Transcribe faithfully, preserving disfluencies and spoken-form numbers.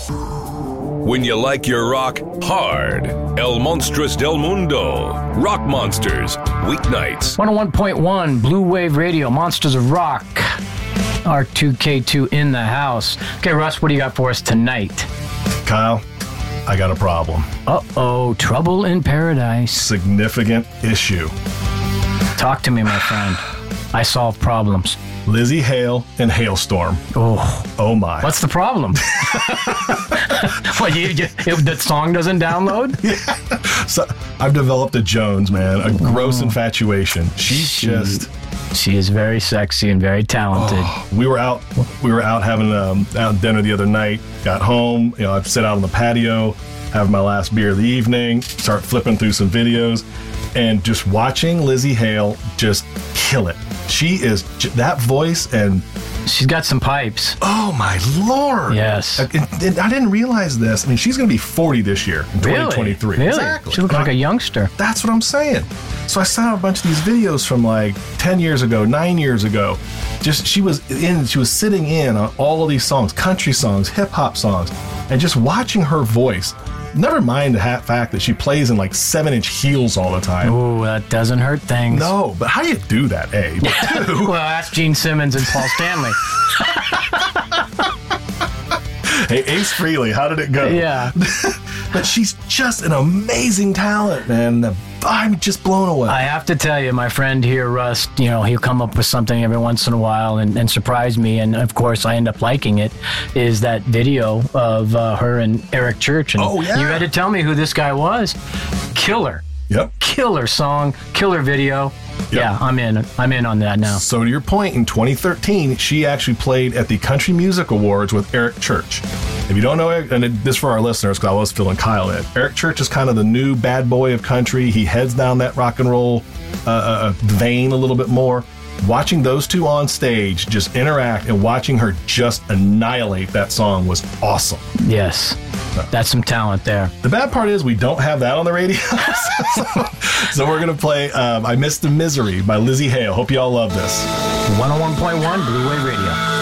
When you like your rock hard, El Monstruos del Mundo, Rock Monsters, weeknights. one oh one point one Blue Wave Radio, Monsters of Rock. R two K two in the house. Okay, Russ, what do you got for us tonight? Kyle, I got a problem. Uh-oh, trouble in paradise. Significant issue. Talk to me, my friend. I solve problems. Lzzy Hale and Halestorm. Oh. Oh, my. What's the problem? What, you, you, if the song doesn't download? Yeah. So I've developed a Jones, man, a gross oh. infatuation. She's she, just... She is very sexy and very talented. Oh, we were out we were out having um, out dinner the other night. Got home, you know, I sat out on the patio, have my last beer of the evening, start flipping through some videos, and just watching Lzzy Hale just kill it. She is, that voice, and she's got some pipes. Oh my Lord. Yes. I, and I didn't realize this. I mean, she's going to be forty this year in really? twenty twenty-three. Really? Exactly. She looks like a youngster. That's what I'm saying. So I saw a bunch of these videos from like ten years ago, nine years ago. Just she was in, she was sitting in on all of these songs, country songs, hip hop songs, and just watching her voice. Never mind the ha- fact that she plays in like seven inch heels all the time. Oh, that doesn't hurt things. No, but how do you do that, A? But two, well, ask Gene Simmons and Paul Stanley. Hey, Ace Frehley, how did it go? Yeah. But she's just an amazing talent, man. I'm just blown away. I have to tell you, my friend here, Russ, you know, he'll come up with something every once in a while and, and surprise me. And, of course, I end up liking it, is that video of uh, her and Eric Church. And oh, yeah. You had to tell me who this guy was. Killer. Yep. Killer song, killer video. Yep. Yeah, I'm in. I'm in on that now. So to your point, in twenty thirteen, she actually played at the Country Music Awards with Eric Church. If you don't know it, and this for our listeners, because I was filling Kyle in, Eric Church is kind of the new bad boy of country. He heads down that rock and roll uh, uh, vein a little bit more. Watching those two on stage just interact and watching her just annihilate that song was awesome. Yes. That's some talent there. The bad part is we don't have that on the radio. so, so we're going to play um, I Miss the Misery by Lzzy Hale. Hope you all love this. one oh one point one Blue Wave Radio.